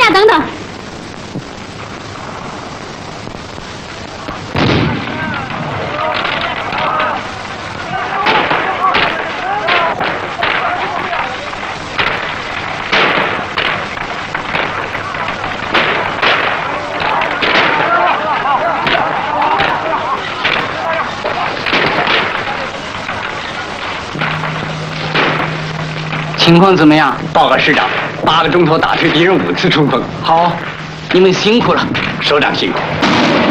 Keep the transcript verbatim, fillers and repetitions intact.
下，等等。 情况怎么样？ 报告师长，八个钟头打退敌人五次冲锋。 好，你们辛苦了。 首长辛苦。